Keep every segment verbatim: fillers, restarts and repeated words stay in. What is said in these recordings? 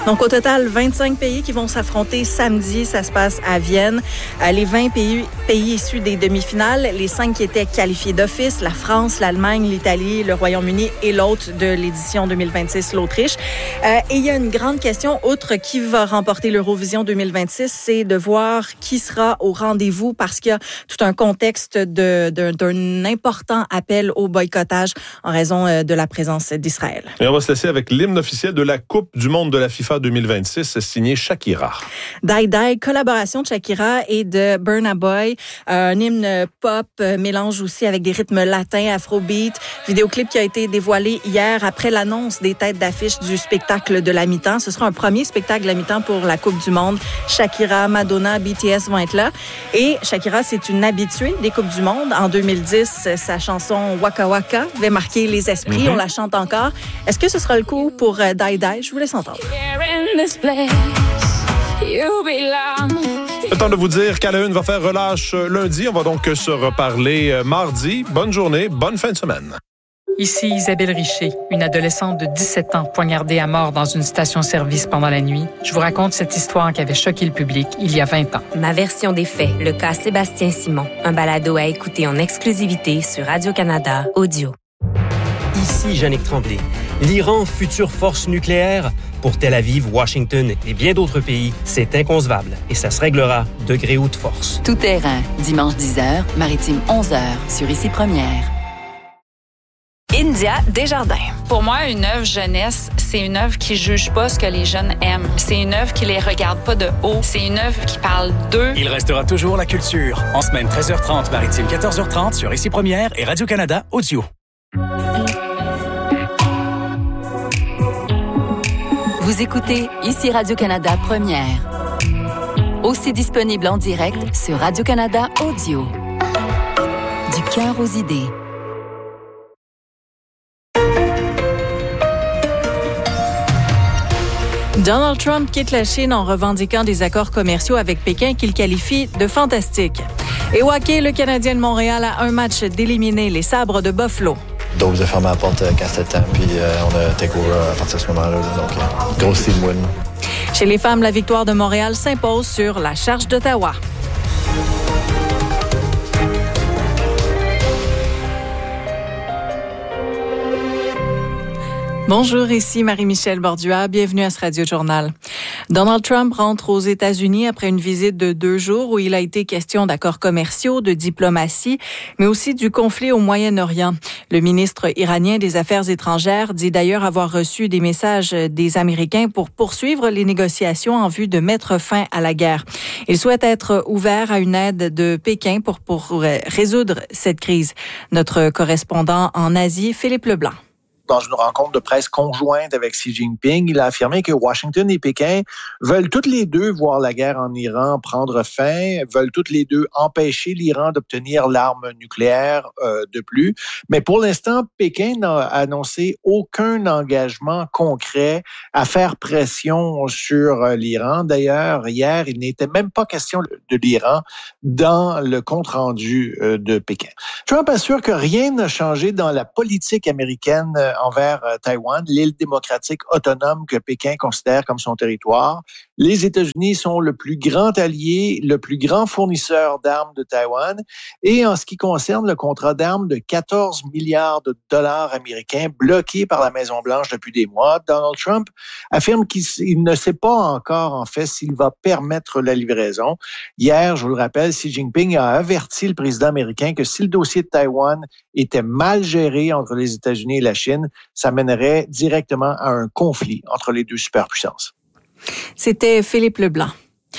Donc, au total, vingt-cinq pays qui vont s'affronter samedi. Ça se passe à Vienne. Euh, les vingt pays, pays issus des demi-finales, les cinq qui étaient qualifiés d'office, la France, l'Allemagne, l'Italie, le Royaume-Uni et l'autre de l'édition deux mille vingt-six, l'Autriche. Euh, et il y a une grande question, outre qui va remporter l'Eurovision deux mille vingt-six, c'est de voir qui sera au rendez-vous parce qu'il y a tout un contexte de, de, d'un important appel au boycottage en raison de la présence d'Israël. Et on va se laisser avec l'hymne officiel de la Coupe du monde de la FIFA deux mille vingt-six, signé Shakira. Die Die, collaboration de Shakira et de Burna Boy, un hymne pop, mélange aussi avec des rythmes latins, afrobeat, vidéoclip qui a été dévoilé hier après l'annonce des têtes d'affiche du spectacle de la mi-temps. Ce sera un premier spectacle de la mi-temps pour la Coupe du monde. Shakira, Madonna, B T S vont être là. Et Shakira, c'est une habituée des Coupes du monde. En deux mille dix, sa chanson Waka Waka avait marqué les esprits. Mm-hmm. On la chante encore. Est-ce que ce sera le coup pour euh, Die Die? Je vous laisse entendre. Le temps de vous dire qu'à la une va faire relâche lundi. On va donc se reparler mardi. Bonne journée, bonne fin de semaine. Ici Isabelle Richer, une adolescente de dix-sept ans poignardée à mort dans une station-service pendant la nuit. Je vous raconte cette histoire qui avait choqué le public il y a vingt ans. Ma version des faits, le cas Sébastien Simon. Un balado à écouter en exclusivité sur Radio-Canada Audio. Ici Jannick Tremblay. L'Iran, future force nucléaire, pour Tel Aviv, Washington et bien d'autres pays, c'est inconcevable et ça se réglera degré ou de force. Tout terrain, dimanche dix heures, maritime onze heures, sur Ici Première. India Desjardins. Pour moi, une œuvre jeunesse, c'est une œuvre qui juge pas ce que les jeunes aiment. C'est une œuvre qui les regarde pas de haut. C'est une œuvre qui parle d'eux. Il restera toujours la culture. En semaine treize heures trente, maritime quatorze heures trente sur Ici Première et Radio-Canada Audio. Vous écoutez Ici Radio-Canada Première. Aussi disponible en direct sur Radio-Canada Audio. Du cœur aux idées. Donald Trump quitte la Chine en revendiquant des accords commerciaux avec Pékin qu'il qualifie de fantastiques. Et au hockey, le Canadien de Montréal a un match d'éliminer les Sabres de Buffalo. Dobbs a fermé la porte quand c'était temps, puis euh, on a take over à partir de ce moment-là. Donc, euh, grosse team win. Chez les femmes, la victoire de Montréal s'impose sur la Charge d'Ottawa. Bonjour, ici Marie-Michel Bordua. Bienvenue à ce Radio-Journal. Donald Trump rentre aux États-Unis après une visite de deux jours où il a été question d'accords commerciaux, de diplomatie, mais aussi du conflit au Moyen-Orient. Le ministre iranien des Affaires étrangères dit d'ailleurs avoir reçu des messages des Américains pour poursuivre les négociations en vue de mettre fin à la guerre. Il souhaite être ouvert à une aide de Pékin pour, pour résoudre cette crise. Notre correspondant en Asie, Philippe Leblanc. Dans une rencontre de presse conjointe avec Xi Jinping, il a affirmé que Washington et Pékin veulent toutes les deux voir la guerre en Iran prendre fin, veulent toutes les deux empêcher l'Iran d'obtenir l'arme nucléaire euh, de plus. Mais pour l'instant, Pékin n'a annoncé aucun engagement concret à faire pression sur euh, l'Iran. D'ailleurs, hier, il n'était même pas question de l'Iran dans le compte-rendu euh, de Pékin. Trump assure que rien n'a changé dans la politique américaine euh, envers euh, Taïwan, l'île démocratique autonome que Pékin considère comme son territoire. Les États-Unis sont le plus grand allié, le plus grand fournisseur d'armes de Taïwan. Et en ce qui concerne le contrat d'armes de quatorze milliards de dollars américains bloqué par la Maison-Blanche depuis des mois, Donald Trump affirme qu'il il ne sait pas encore, en fait, s'il va permettre la livraison. Hier, je vous le rappelle, Xi Jinping a averti le président américain que si le dossier de Taïwan était mal géré entre les États-Unis et la Chine, ça mènerait directement à un conflit entre les deux superpuissances. C'était Philippe Leblanc.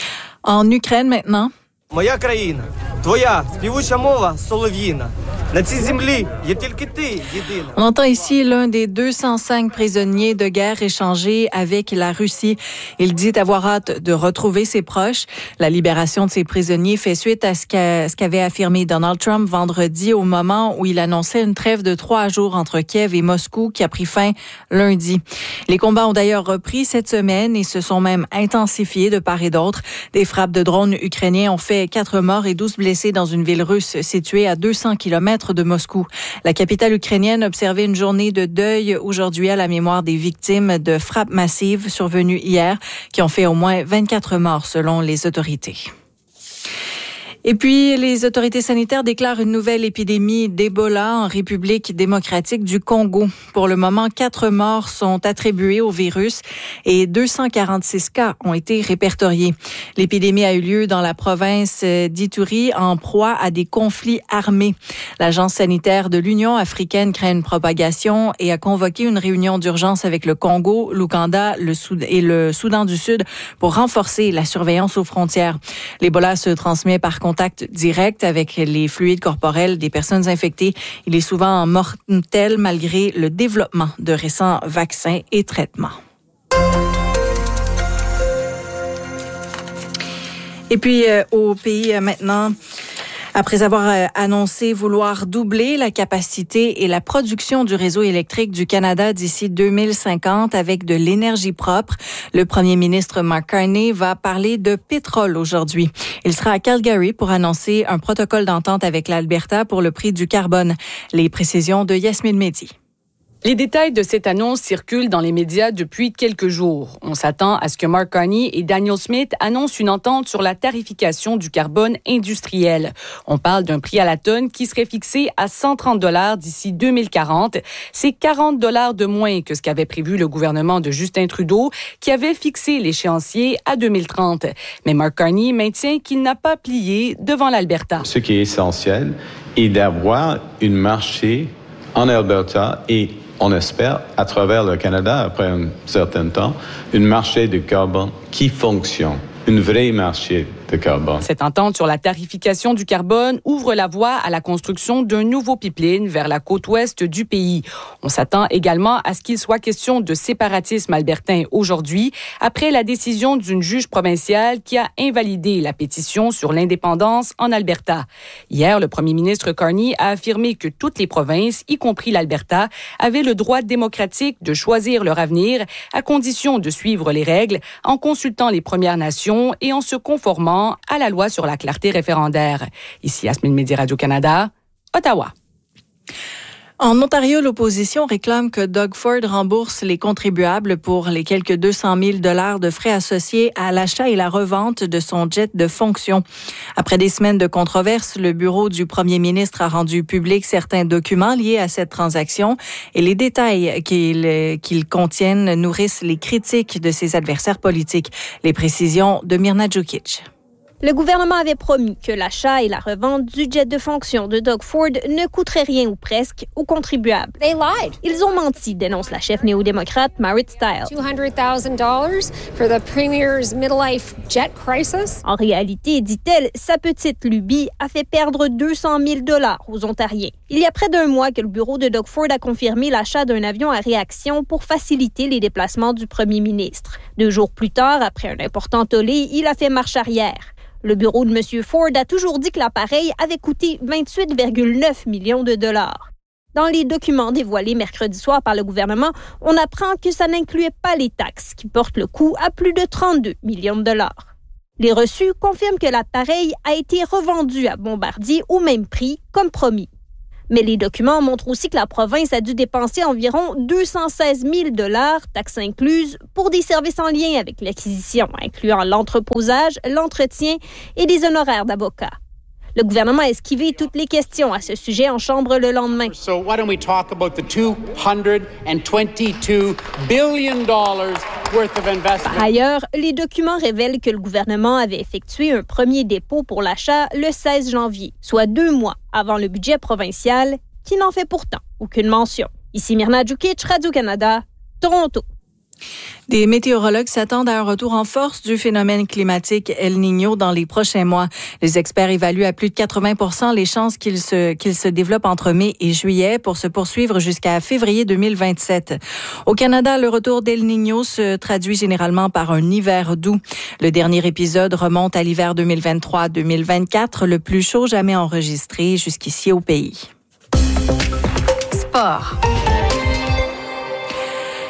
En Ukraine maintenant. Моя країна, твоя співуча мова солов'їна. На цій землі є тільки ти єдина. On entend ici l'un des deux cent cinq prisonniers de guerre échangés avec la Russie. Il dit avoir hâte de retrouver ses proches. La libération de ces prisonniers fait suite à ce, qu'a, ce qu'avait affirmé Donald Trump vendredi au moment où il annonçait une trêve de trois jours entre Kiev et Moscou qui a pris fin lundi. Les combats ont d'ailleurs repris cette semaine et se sont même intensifiés de part et d'autre. Des frappes de drones ukrainiens ont fait quatre morts et douze blessés dans une ville russe située à deux cents kilomètres kilomètres de Moscou. La capitale ukrainienne observait une journée de deuil aujourd'hui à la mémoire des victimes de frappes massives survenues hier qui ont fait au moins vingt-quatre morts selon les autorités. Et puis, les autorités sanitaires déclarent une nouvelle épidémie d'Ebola en République démocratique du Congo. Pour le moment, quatre morts sont attribués au virus et deux cent quarante-six cas ont été répertoriés. L'épidémie a eu lieu dans la province d'Ituri en proie à des conflits armés. L'Agence sanitaire de l'Union africaine craint une propagation et a convoqué une réunion d'urgence avec le Congo, l'Ouganda le Soud- et le Soudan du Sud pour renforcer la surveillance aux frontières. L'Ebola se transmet par contact direct avec les fluides corporels des personnes infectées. Il est souvent mortel malgré le développement de récents vaccins et traitements. Et puis, euh, au pays euh, maintenant... Après avoir annoncé vouloir doubler la capacité et la production du réseau électrique du Canada d'ici deux mille cinquante avec de l'énergie propre, le premier ministre Mark Carney va parler de pétrole aujourd'hui. Il sera à Calgary pour annoncer un protocole d'entente avec l'Alberta pour le prix du carbone. Les précisions de Yasmine Mehdi. Les détails de cette annonce circulent dans les médias depuis quelques jours. On s'attend à ce que Mark Carney et Daniel Smith annoncent une entente sur la tarification du carbone industriel. On parle d'un prix à la tonne qui serait fixé à cent trente dollars d'ici deux mille quarante. C'est quarante dollars de moins que ce qu'avait prévu le gouvernement de Justin Trudeau, qui avait fixé l'échéancier à deux mille trente. Mais Mark Carney maintient qu'il n'a pas plié devant l'Alberta. Ce qui est essentiel est d'avoir un marché en Alberta et on espère, à travers le Canada, après un certain temps, un marché de carbone qui fonctionne, un vrai marché de carbone. Cette entente sur la tarification du carbone ouvre la voie à la construction d'un nouveau pipeline vers la côte ouest du pays. On s'attend également à ce qu'il soit question de séparatisme albertain aujourd'hui, après la décision d'une juge provinciale qui a invalidé la pétition sur l'indépendance en Alberta. Hier, le premier ministre Carney a affirmé que toutes les provinces, y compris l'Alberta, avaient le droit démocratique de choisir leur avenir à condition de suivre les règles en consultant les Premières Nations et en se conformant à la loi sur la clarté référendaire. Ici, Yasmine Mehdi, Radio-Canada, Ottawa. En Ontario, l'opposition réclame que Doug Ford rembourse les contribuables pour les quelques deux cent mille dollars de frais associés à l'achat et la revente de son jet de fonction. Après des semaines de controverses, le bureau du premier ministre a rendu public certains documents liés à cette transaction et les détails qu'ils, qu'ils contiennent nourrissent les critiques de ses adversaires politiques. Les précisions de Mirna Djukic. Le gouvernement avait promis que l'achat et la revente du jet de fonction de Doug Ford ne coûterait rien ou presque aux contribuables. They lied. Ils ont menti, dénonce la chef néo-démocrate Marit Stiles. two hundred thousand dollars for the Premier's midlife jet crisis. En réalité, dit-elle, sa petite lubie a fait perdre deux cent mille dollars aux Ontariens. Il y a près d'un mois que le bureau de Doug Ford a confirmé l'achat d'un avion à réaction pour faciliter les déplacements du premier ministre. Deux jours plus tard, après un important tollé, il a fait marche arrière. Le bureau de M. Ford a toujours dit que l'appareil avait coûté vingt-huit virgule neuf millions de dollars. Dans les documents dévoilés mercredi soir par le gouvernement, on apprend que ça n'incluait pas les taxes, qui portent le coût à plus de trente-deux millions de dollars. Les reçus confirment que l'appareil a été revendu à Bombardier au même prix, comme promis. Mais les documents montrent aussi que la province a dû dépenser environ deux cent seize mille dollars, taxes incluses, pour des services en lien avec l'acquisition, incluant l'entreposage, l'entretien et des honoraires d'avocats. Le gouvernement a esquivé toutes les questions à ce sujet en chambre le lendemain. So why don't we talk about the two hundred twenty-two billion dollars worth of investment? Par ailleurs, les documents révèlent que le gouvernement avait effectué un premier dépôt pour l'achat le seize janvier, soit deux mois avant le budget provincial, qui n'en fait pourtant aucune mention. Ici Mirna Djukic, Radio-Canada, Toronto. Des météorologues s'attendent à un retour en force du phénomène climatique El Niño dans les prochains mois. Les experts évaluent à plus de quatre-vingts pour cent les chances qu'il se, qu'il se développe entre mai et juillet pour se poursuivre jusqu'à février deux mille vingt-sept. Au Canada, le retour d'El Niño se traduit généralement par un hiver doux. Le dernier épisode remonte à l'hiver deux mille vingt-trois deux mille vingt-quatre, le plus chaud jamais enregistré jusqu'ici au pays. Sport.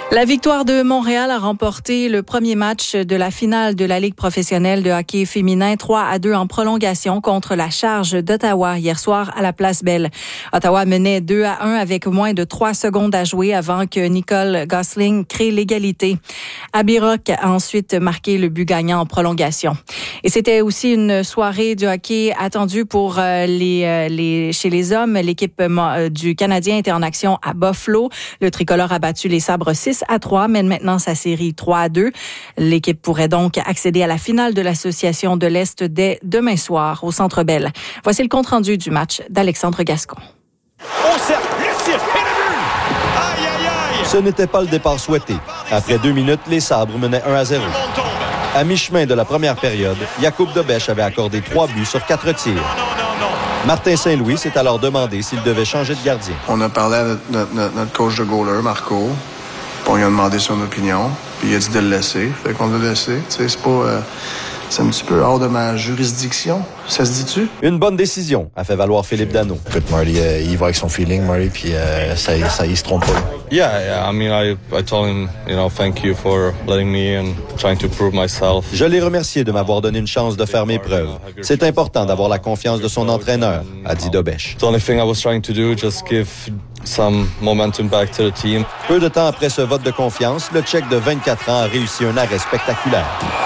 La victoire de Montréal a remporté le premier match de la finale de la Ligue professionnelle de hockey féminin trois à deux en prolongation contre la Charge d'Ottawa hier soir à la Place Belle. Ottawa menait deux à un avec moins de trois secondes à jouer avant que Nicole Gosling crée l'égalité. Abby Rock a ensuite marqué le but gagnant en prolongation. Et c'était aussi une soirée du hockey attendue pour les, les, chez les hommes. L'équipe du Canadien était en action à Buffalo. Le tricolore a battu les Sabres six à trois, mène maintenant sa série trois à deux. L'équipe pourrait donc accéder à la finale de l'Association de l'Est dès demain soir au Centre Bell. Voici le compte-rendu du match d'Alexandre Gascon. Au cercle, le tir, et le but! Aïe, aïe, aïe! Ce n'était pas le départ souhaité. Après deux minutes, les Sabres menaient un à zéro. À mi-chemin de la première période, Jakub Dobeš avait accordé trois buts sur quatre tirs. Martin Saint-Louis s'est alors demandé s'il devait changer de gardien. On a parlé à notre, notre, notre coach de goaler, Marco. On lui a demandé son opinion, puis il a dit de le laisser. Fait qu'on l'a laissé. Tu sais, c'est pas... Euh, c'est un petit peu hors de ma juridiction. Ça se dit-tu? Une bonne décision, a fait valoir Philippe Danault. Écoute, Marty, euh, il va avec son feeling, Marty, puis euh, ça, ça, il se trompe pas. Yeah, yeah, I mean, I, I told him, you know, thank you for letting me and trying to prove myself. Je l'ai remercié de m'avoir donné une chance de faire mes preuves. C'est important d'avoir la confiance de son entraîneur, a dit Dobeš. The only thing I was trying to do, just give some momentum back to the team. Peu de temps après ce vote de confiance, le Tchèque de vingt-quatre ans a réussi un arrêt spectaculaire.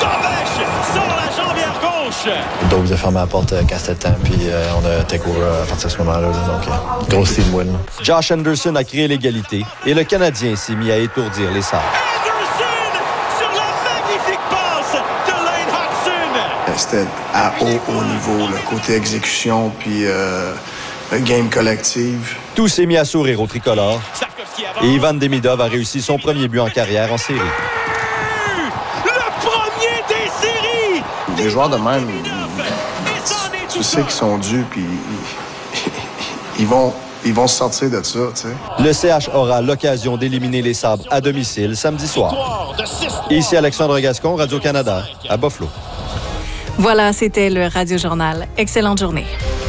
Dobbs a fermé la porte quand c'était temps, puis euh, on a take over à partir de ce moment-là. Donc, euh, grosse team win. Josh Anderson a créé l'égalité et le Canadien s'est mis à étourdir les Sabres. Anderson sur la magnifique passe de Lane Hudson! C'était à haut, haut niveau, le côté exécution, puis euh, le game collective. Tout s'est mis à sourire au tricolore et Ivan Demidov a réussi son premier but en carrière en série. Les joueurs de même, tu sais qu'ils sont dus, puis ils vont, ils vont se sortir de ça, tu sais. Le C H aura l'occasion d'éliminer les Sabres à domicile samedi soir. Ici Alexandre Gascon, Radio-Canada, à Buffalo. Voilà, c'était le Radio Journal. Excellente journée.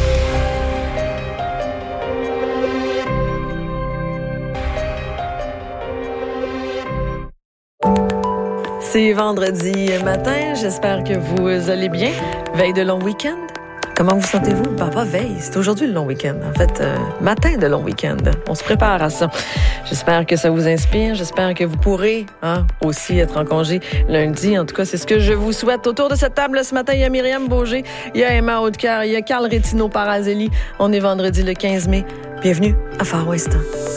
C'est vendredi matin, j'espère que vous allez bien. Veille de long week-end. Comment vous sentez-vous? Ben, pas veille, c'est aujourd'hui le long week-end. En fait, euh, matin de long week-end. On se prépare à ça. J'espère que ça vous inspire. J'espère que vous pourrez hein, aussi être en congé lundi. En tout cas, c'est ce que je vous souhaite. Autour de cette table ce matin, il y a Myriam Beaugé, il y a Emma Haudecoeur, il y a Carl Rétino Parazelli. On est vendredi le quinze mai. Bienvenue à Far West.